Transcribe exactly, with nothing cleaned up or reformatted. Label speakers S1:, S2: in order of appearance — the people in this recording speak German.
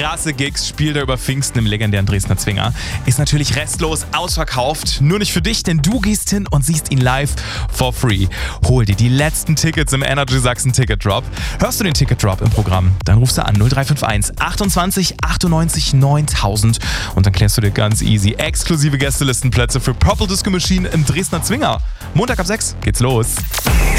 S1: krasse Gigs spielt er über Pfingsten im legendären Dresdner Zwinger. Ist natürlich restlos ausverkauft. Nur nicht für dich, denn du gehst hin und siehst ihn live for free. Hol dir die letzten Tickets im Energy Sachsen Ticket Drop. Hörst du den Ticket Drop im Programm? Dann rufst du an null drei fünf eins achtundzwanzig achtundneunzig neuntausend und dann klärst du dir ganz easy exklusive Gästelistenplätze für Purple Disco Machine im Dresdner Zwinger. Montag ab sechs geht's los.